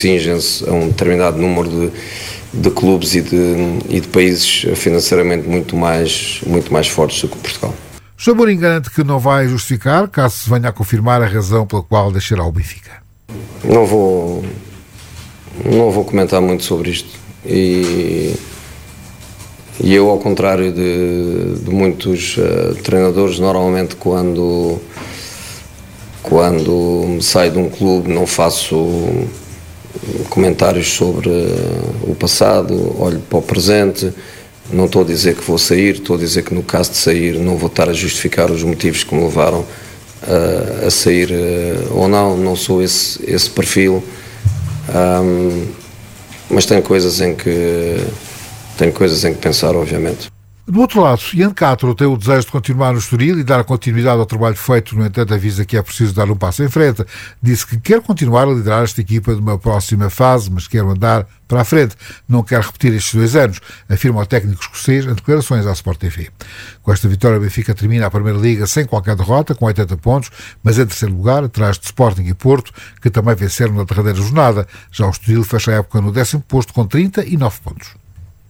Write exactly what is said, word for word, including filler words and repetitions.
Cingem-se a um determinado número de, de clubes e de, e de países financeiramente muito mais, muito mais fortes do que Portugal. José Mourinho garante que não vai justificar, caso se venha a confirmar a razão pela qual deixará o Benfica. Não vou, não vou comentar muito sobre isto. E, e eu, ao contrário de, de muitos uh, treinadores, normalmente quando, quando saio de um clube não faço comentários sobre uh, o passado, olho para o presente. Não estou a dizer que vou sair, estou a dizer que no caso de sair não vou estar a justificar os motivos que me levaram uh, a sair uh, ou não, não sou esse, esse perfil, um, mas tenho coisas em que tenho coisas em que pensar, obviamente. Do outro lado, Ian Castro tem o desejo de continuar no Estoril e dar continuidade ao trabalho feito, no entanto avisa que é preciso dar um passo em frente. Disse que quer continuar a liderar esta equipa de uma próxima fase, mas quer andar para a frente. Não quer repetir estes dois anos, afirma o técnico escocês em declarações à Sport T V. Com esta vitória, o Benfica termina a Primeira Liga sem qualquer derrota, com oitenta pontos, mas em terceiro lugar, atrás de Sporting e Porto, que também venceram na derradeira jornada. Já o Estoril fecha a época no décimo posto com trinta e nove pontos.